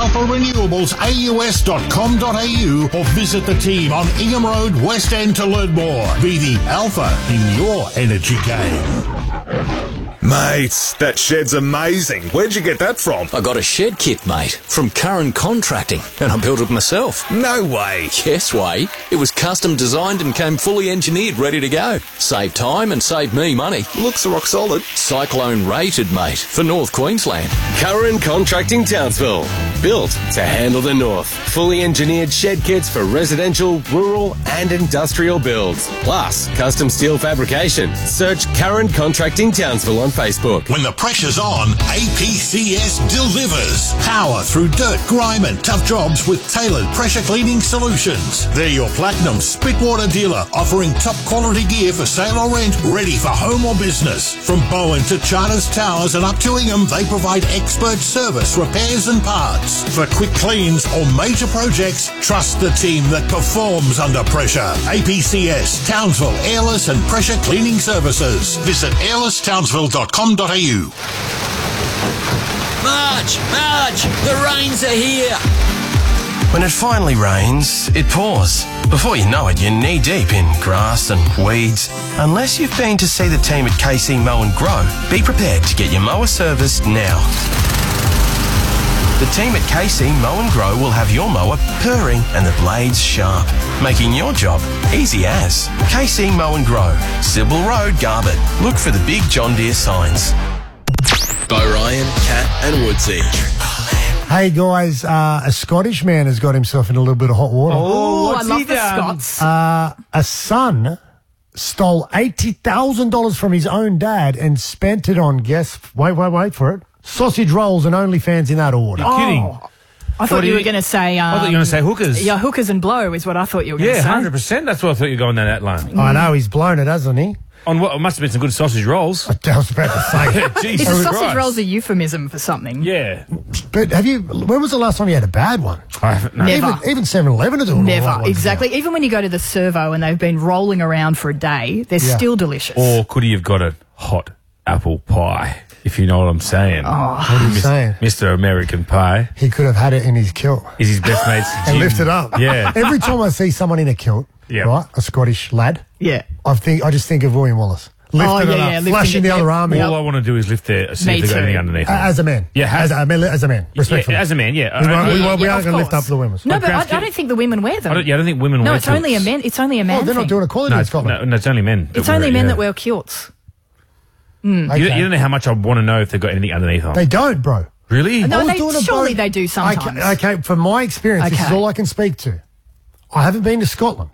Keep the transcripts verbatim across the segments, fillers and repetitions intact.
alpha renewables a u s dot com dot a u or visit the team on Ingham Road, West End to learn more. Be the alpha in your energy game. Mate, that shed's amazing. Where'd you get that from? I got a shed kit, mate, from Curran Contracting, and I built it myself. No way. Yes way. It was custom designed and came fully engineered, ready to go. Saved time and saved me money. Looks rock solid. Cyclone rated, mate, for North Queensland. Curran Contracting Townsville. Built to handle the north. Fully engineered shed kits for residential, rural and industrial builds. Plus, custom steel fabrication. Search Curran Contracting Townsville on Facebook. When the pressure's on, A P C S delivers. Power through dirt, grime and tough jobs with tailored pressure cleaning solutions. They're your Platinum Spitwater dealer, offering top quality gear for sale or rent, ready for home or business. From Bowen to Charters Towers and up to Ingham, they provide expert service, repairs and parts. For quick cleans or major projects, trust the team that performs under pressure. A P C S, Townsville Airless and Pressure Cleaning Services. Visit airless townsville dot com dot a u. Marge! Marge! The rains are here! When it finally rains, it pours. Before you know it, you're knee-deep in grass and weeds. Unless you've been to see the team at K C Mow and Grow, be prepared to get your mower serviced now. The team at K C Mow and Grow will have your mower purring and the blades sharp, making your job easy as. K C Mow and Grow, Sybil Road, Garbutt. Look for the big John Deere signs. Bo Ryan, Cat and Woodsy. Hey guys, uh, a Scottish man has got himself in a little bit of hot water. Oh, I love the Scots. Uh, a son stole eighty thousand dollars from his own dad and spent it on, guess, wait, wait, wait for it, sausage rolls and OnlyFans in that order. You're kidding. Oh, I thought you, you were going to say... Um, I thought you were going to say hookers. Yeah, hookers and blow is what I thought you were going to Yeah, say. one hundred percent. That's what I thought you were going down that line. I know, he's blown it, hasn't he? On what? It must have been some good sausage rolls. I was about to say. Jesus Is a sausage Christ. rolls a euphemism for something? Yeah. But have you, when was the last time you had a bad one? I haven't, no. Never. Even, even seven eleven are doing all Never, right ones exactly. now. Even when you go to the servo and they've been rolling around for a day, they're Yeah. still delicious. Or could he have got a hot apple pie, if you know what I'm saying? Oh. What are you Mis- saying? Mister American Pie He could have had it in his kilt. is his best mate's And gym. lift it up. Yeah. Every time I see someone in a kilt, Yeah. right, a Scottish lad, Yeah. I think I just think of William Wallace. Lifting Oh, it yeah, up, yeah, lifting flashing it, the yeah. other arm. All I want to do is lift there, see Me if they've got too. anything underneath. Uh, as a man. Yeah, as a, as a man. Respectfully. Yeah, as a man, yeah. we won't, I- we I- won't, we Yeah, aren't of going to lift course. up the women. No, Like but I, grounds I don't think the women wear them. I don't, yeah, I don't think women no, wear it's only a kilts. men. It's only a man Oh, they're thing. not doing equality No, in it's, Scotland. no, no, it's only men. that It's wear only it, men yeah. that wear kilts. Okay. You, you don't know how much I want to know if they've got anything underneath them. They don't, bro. Really? No, I was they- doing a surely boat- they do sometimes. Okay, okay, from my experience, this is Okay. all I can speak to. I haven't been to Scotland,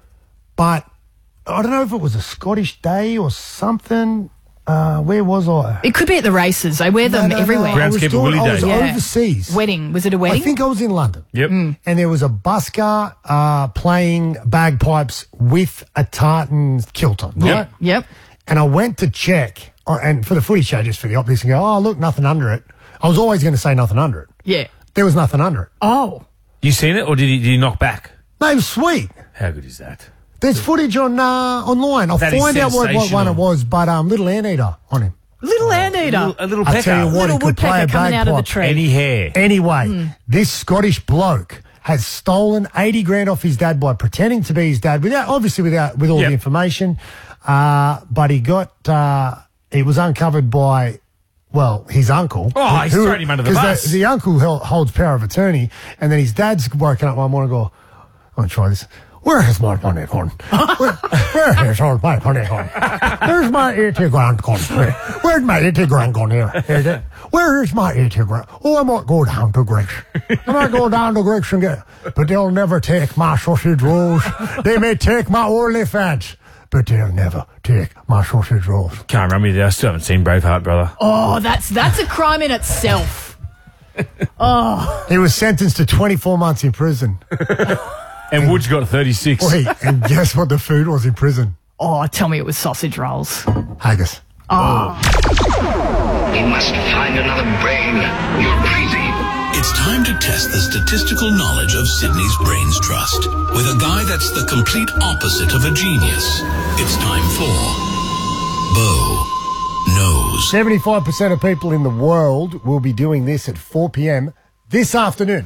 but I don't know if it was a Scottish day or something. Uh, where was I? It could be at the races. They wear them No, no, no, everywhere. I was, Groundskeeper doing, Willie I was Day. Yeah. overseas. Wedding. Was it a wedding? I think I was in London. Yep. Mm. And there was a busker uh, playing bagpipes with a tartan kilt on, right? Yep. Yep. And I went to check, uh, and for the footy show, just for the optics, and go, oh, look, nothing under it. I was always going to say nothing under it. Yeah. There was nothing under it. Oh. You seen it, or did he, did he knock back? No, it was sweet. How good is that? There's footage on uh, online. I'll That is find out what, what one sensational. it was, but um, little anteater on him. Little anteater. A little, a little I pecker. tell you what, Little he could play woodpecker a coming out of the bagpipe. tree. Any hair. Anyway, this Scottish bloke has stolen eighty grand off his dad by pretending to be his dad, without obviously without with all Yep. the information. Uh, but he got uh, it was uncovered by. Well, his uncle. Oh, he's thrown him under the 'cause bus. The, the uncle held, holds power of attorney, and then his dad's woken up one morning and go, I'm going to try this. Where is my money gone? Where, where is all my money gone? Where's my eighty grand gone? Where, where's my eighty grand gone here? Is it? Where is my eighty grand? Oh, I might go down to Greg's. I might go down to Greg's and get, but they'll never take my sausage rolls. They may take my OnlyFans, but they'll never take my sausage rolls. Can't remember you. I still haven't seen Braveheart, brother. Oh, that's that's a crime in itself. Oh. He was sentenced to twenty-four months in prison. And Woods got thirty-six. Wait, and guess what the food was in prison? Oh, tell me it was sausage rolls. Haggis. Oh. We must find another brain. You're crazy. It's time to test the statistical knowledge of Sydney's Brains Trust with a guy that's the complete opposite of a genius. It's time for Bo Knows. seventy-five percent of people in the world will be doing this at four p.m. this afternoon.